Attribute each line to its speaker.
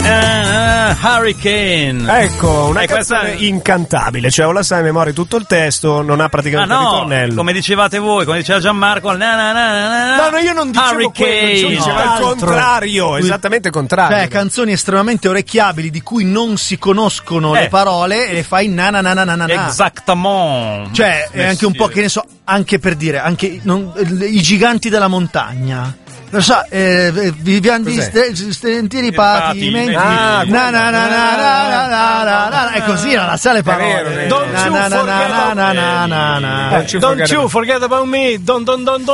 Speaker 1: Hurricane.
Speaker 2: Ecco, una canzone
Speaker 1: questa...
Speaker 2: incantabile, cioè o la sai a memoria tutto il testo, non ha praticamente ritornello.
Speaker 1: Come dicevate voi, come diceva Gianmarco,
Speaker 3: No, io non dicevo quello,
Speaker 2: Diceva il contrario, esattamente il contrario.
Speaker 3: Cioè, canzoni estremamente orecchiabili di cui non si conoscono le parole e le fai na na na na na na.
Speaker 1: Exactement.
Speaker 3: Cioè, è anche un po', che ne so, anche per dire, anche i giganti della montagna. Lo so, viviamo stentiri patimenti. Na na na na na na. È così, non la sa le parole.
Speaker 2: Don't you forget about me. Don't